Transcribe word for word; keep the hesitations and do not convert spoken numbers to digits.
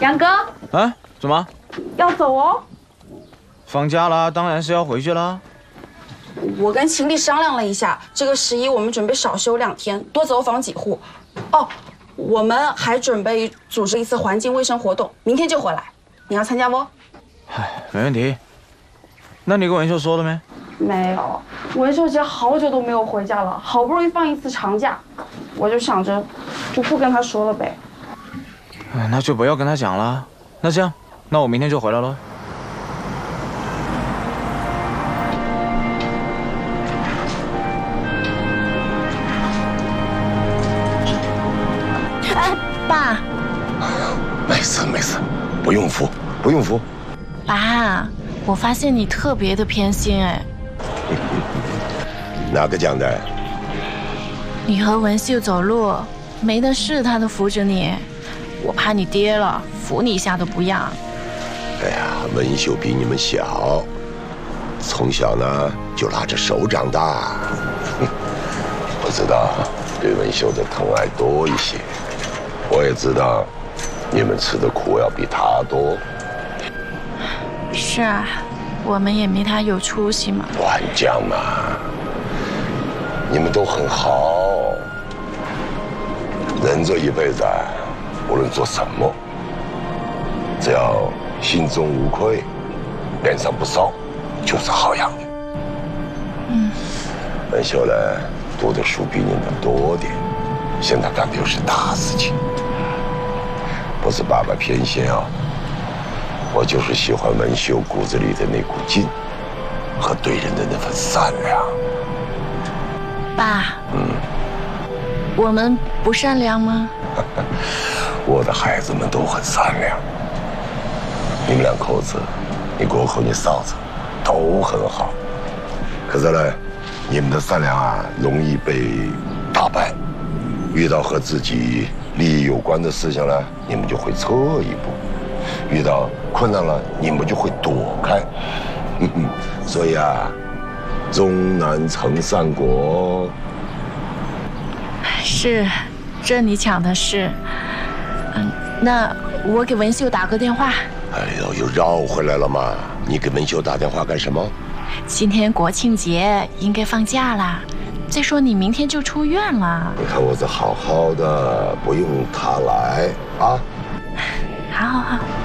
杨哥， 啊？怎么？ 要走哦？ 放假啦，当然是要回去啦。 我跟秦丽商量了一下，这个十一我们准备少休两天，多走访几户。哦，我们还准备组织一次环境卫生活动，明天就回来。你要参加不？ 唉，没问题。那你跟文秀说了没？ 没有，文秀姐好久都没有回家了，好不容易放一次长假，我就想着就不跟她说了呗。 哎，那就不要跟她讲了。那这样，那我明天就回来喽。 哎，爸。 没事没事，不用扶，不用扶。 爸，我发现你特别的偏心哎。 哪个讲的？ 你和文秀走路，没的事他都扶着你，我怕你跌了，扶你一下都不让。 哎呀，文秀比你们小，从小呢就拉着手长大。我知道对文秀的疼爱多一些，我也知道你们吃的苦要比他多。 是啊，我们也没他有出息嘛。 乱讲嘛，你们都很好。人这一辈子，无论做什么，只要心中无愧，脸上不烧，就是好样的。 嗯。 文秀呢，读的书比你们多点，现在干的又是大事情，不是爸爸偏心啊。我就是喜欢文秀骨子里的那股劲，和对人的那份善良。 爸， 嗯， 我们不善良吗？ 我的孩子们都很善良，你们两口子，你姑和你嫂子，都很好。可是呢，你们的善良啊，容易被打败。遇到和自己利益有关的事情呢，你们就会撤一步。遇到困难了，你们就会躲开。嗯嗯，所以啊，终难成善果。 是，这你讲的是。嗯，那我给文秀打个电话。 哎呦，又绕回来了嘛！你给文秀打电话干什么？ 今天国庆节应该放假啦。再说你明天就出院了。 你看我这好好的，不用他来啊。 好好好。